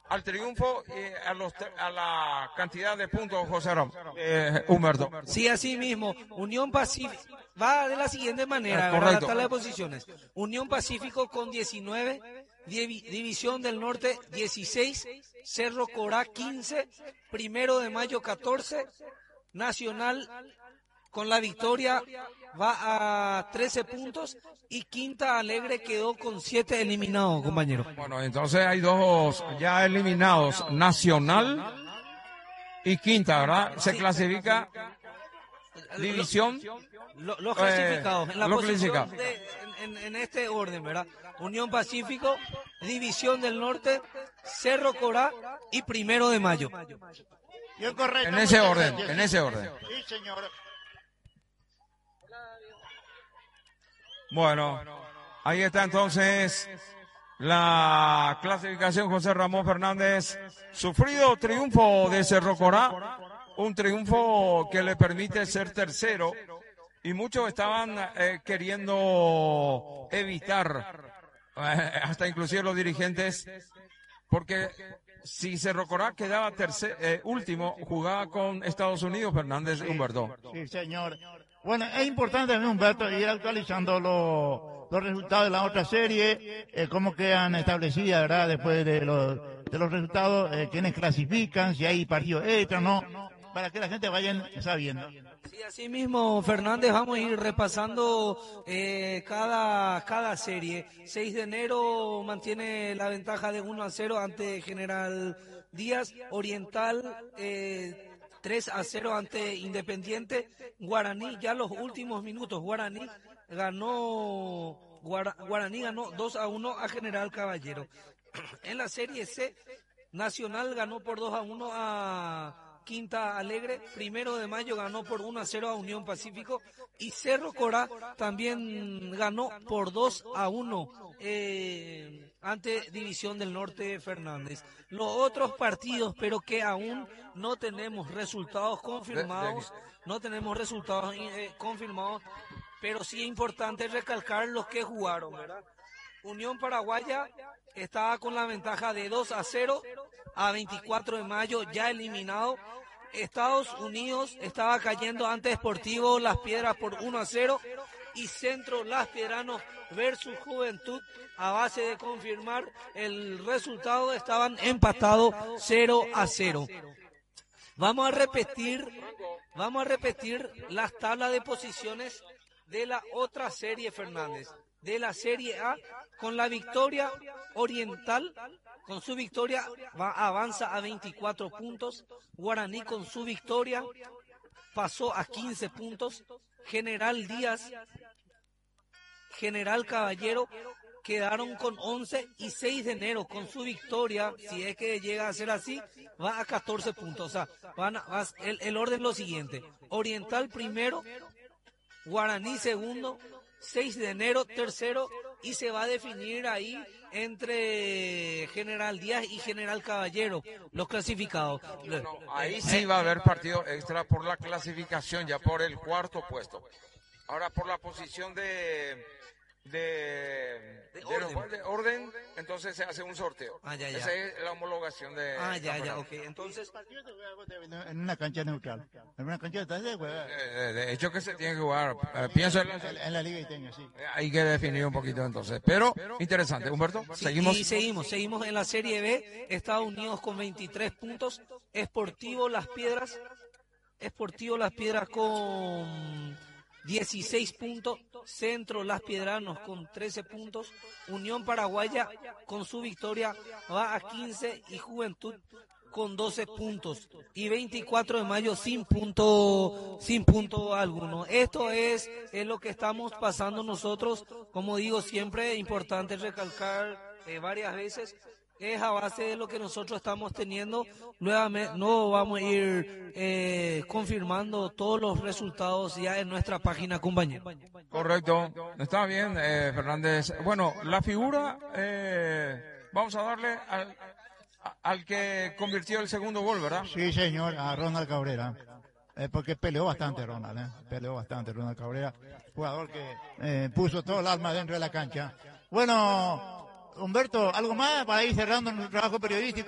al triunfo y a la cantidad de puntos, José Ramón, Humberto. Sí, así mismo. Unión Pacífico va de la siguiente manera, correcto. la tabla de posiciones. Unión Pacífico con 19, División del Norte 16, Cerro Corá 15, Primero de Mayo 14, Nacional con la victoria va a 13 puntos y Quinta Alegre quedó con 7 eliminados, compañero. Bueno, entonces hay dos ya eliminados, Nacional y Quinta, ¿verdad? Se clasifica división. Los clasificados en la posición clasificado. en este orden, ¿verdad? Unión Pacífico, División del Norte, Cerro Corá y Primero de Mayo. En ese orden, en ese orden. Sí, señor. Bueno, ahí está entonces la clasificación. José Ramón Fernández, sufrido triunfo de Cerro Corá, un triunfo que le permite ser tercero y muchos estaban queriendo evitar, hasta inclusive los dirigentes, porque si Cerro Corá quedaba último, jugaba con Estados Unidos, Fernández, Humberto. Sí, señor. Bueno, es importante también, Humberto, ir actualizando los resultados de la otra serie, cómo quedan establecidas, ¿verdad? Después de los resultados, quiénes clasifican, si hay partidos extra o no, para que la gente vaya sabiendo. Sí, así mismo, Fernández, vamos a ir repasando cada serie. 6 de enero mantiene la ventaja de 1-0 ante General Díaz. Oriental 3-0 ante Independiente. Guaraní, ya los últimos minutos, Guaraní ganó 2-1 a General Caballero. En la serie C, Nacional ganó por 2-1 a Quinta Alegre, Primero de Mayo ganó por 1-0 a Unión Pacífico y Cerro Corá también ganó por 2-1 ante División del Norte Fernández. Los otros partidos, pero que aún no tenemos resultados confirmados, pero sí es importante recalcar los que jugaron, ¿verdad? Unión Paraguaya estaba con la ventaja de 2-0 a 24 de mayo, ya eliminado. Estados Unidos estaba cayendo ante Sportivo Las Piedras por 1-0 y Centro Las Piedranos versus Juventud, a base de confirmar el resultado, estaban empatados 0-0. Vamos a repetir las tablas de posiciones de la otra serie, Fernández. De la Serie A, con la victoria, Oriental, con su victoria, avanza a 24 puntos. Guaraní, con su victoria, pasó a 15 puntos. General Díaz, General Caballero, quedaron con 11 y 6 de enero, con su victoria, si es que llega a ser así, va a 14 puntos. O sea, el orden es lo siguiente: Oriental primero, Guaraní segundo, 6 de enero tercero, y se va a definir ahí entre General Díaz y General Caballero, los clasificados. No, ahí sí va a haber partido extra por la clasificación, ya por el cuarto puesto. Ahora por la posición de orden, entonces se hace un sorteo. Esa es la homologación de... ok. Entonces, en una cancha neutral. En una cancha de hecho que se tiene que jugar. Pienso en la Liga Iteña, sí. Hay que definir un poquito entonces. Pero interesante, Humberto. Sí, seguimos. Y seguimos en la Serie B. Estados Unidos con 23 puntos. Sportivo Las Piedras con 16 puntos, Centro Las Piedranos con 13 puntos, Unión Paraguaya con su victoria va a 15 y Juventud con 12 puntos y 24 de mayo sin punto alguno. Esto es lo que estamos pasando nosotros. Como digo siempre, es importante recalcar varias veces, es a base de lo que nosotros estamos teniendo. Nuevamente no vamos a ir confirmando todos los resultados ya en nuestra página, compañero. Correcto, está bien, Fernández. Bueno, la figura, vamos a darle al que convirtió el segundo gol, ¿verdad? Sí, señor, a Ronald Cabrera. Porque peleó bastante Ronald Cabrera, jugador que puso todo el alma dentro de la cancha. Bueno, Humberto, ¿algo más para ir cerrando nuestro trabajo periodístico?